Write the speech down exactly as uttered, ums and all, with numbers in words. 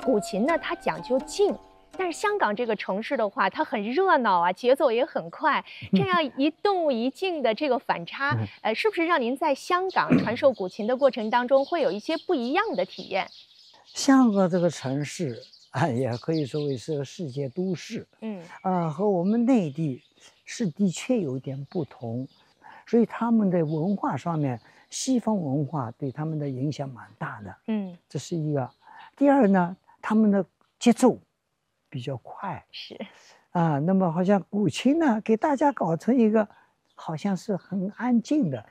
古琴呢，它讲究静。但是香港这个城市的话，它很热闹啊，节奏也很快，这样一动一静的这个反差，呃，是不是让您在香港传授古琴的过程当中会有一些不一样的体验？ 香港这个城市啊，也可以说为是个世界都市， 嗯啊，和我们内地是的确有点不同，所以他们的文化上面，西方文化对他们的影响蛮大的， 嗯， 这是一个。第二呢，他们的节奏比较快， 是， 啊，那么好像古琴呢，给大家搞成一个好像是很安静的，